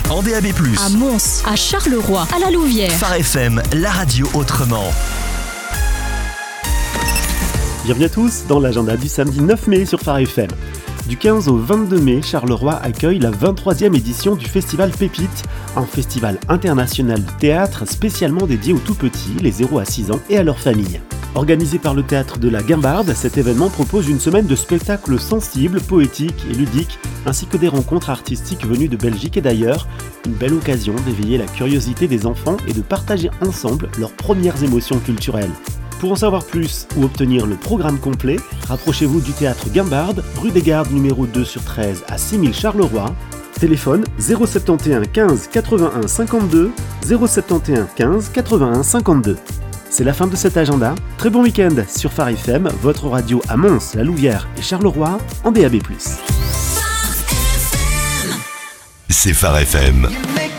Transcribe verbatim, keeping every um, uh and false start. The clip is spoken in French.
en D A B plus, à Mons, à Charleroi, à la Louvière. Phare F M, la radio autrement. Bienvenue à tous dans l'agenda du samedi neuf mai sur Phare F M. Du quinze au vingt-deux mai, Charleroi accueille la vingt-troisième édition du Festival Pépite, un festival international de théâtre spécialement dédié aux tout-petits, les zéro à six ans et à leurs familles. Organisé par le théâtre de la Guimbarde, cet événement propose une semaine de spectacles sensibles, poétiques et ludiques, ainsi que des rencontres artistiques venues de Belgique et d'ailleurs, une belle occasion d'éveiller la curiosité des enfants et de partager ensemble leurs premières émotions culturelles. Pour en savoir plus ou obtenir le programme complet, rapprochez-vous du théâtre Guimbarde, rue des Gardes numéro deux sur treize à six mille Charleroi. Téléphone zéro sept un un quinze quatre-vingt-un cinquante-deux, zéro sept un un quinze quatre-vingt-un cinquante-deux. C'est la fin de cet agenda. Très bon week-end sur Phare F M, votre radio à Mons, la Louvière et Charleroi en D A B plus. C'est Phare F M.